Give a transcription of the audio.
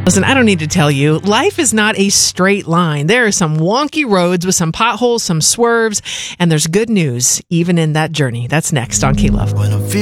Listen, I don't need to tell you, life is not a straight line. There are some wonky roads with some potholes, some swerves, and there's good news even in that journey. That's next on K-Love.